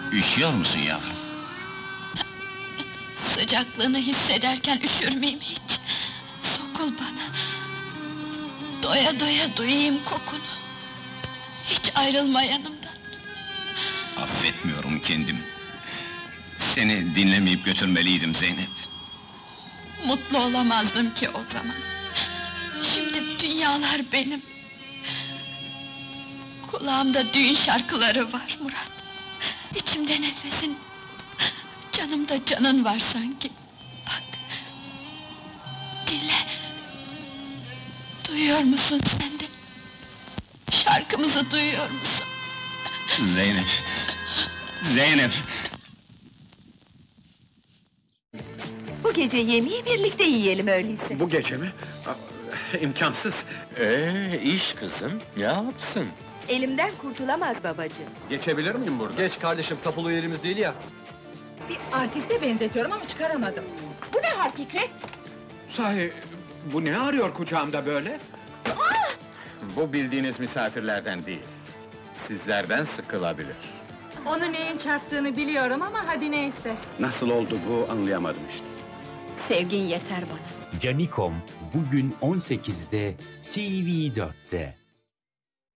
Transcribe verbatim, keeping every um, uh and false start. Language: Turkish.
Üşüyor musun yavrum? Sıcaklığını hissederken üşür müyüm hiç? Sokul bana. Doya doya duyayım kokunu. Hiç ayrılma yanımdan. Affetmiyorum kendimi. Seni dinlemeyip götürmeliydim Zeynep. Mutlu olamazdım ki o zaman. Şimdi dünyalar benim. Kulağımda düğün şarkıları var Murat. İçimde nefesin, canımda canın var sanki. Bak, dinle. Duyuyor musun sen de? Şarkımızı duyuyor musun? Zeynep! Zeynep! Bu gece yemeği birlikte yiyelim öyleyse. Bu gece mi? Aa, İmkansız. Ee, iş kızım, ne yapsın? Elimden kurtulamaz babacığım. Geçebilir miyim burada? Geç kardeşim, tapulu yerimiz değil ya. Bir artiste benzetiyorum ama çıkaramadım. Bu ne hal Fikret? Sahi, bu ne arıyor kucağımda böyle? Bu bildiğiniz misafirlerden değil. Sizlerden sıkılabilir. Onu neyin çarptığını biliyorum ama hadi neyse. Nasıl oldu bu anlayamadım işte. Sevgin yeter bana. Canikom bugün on sekizde T V dörtte.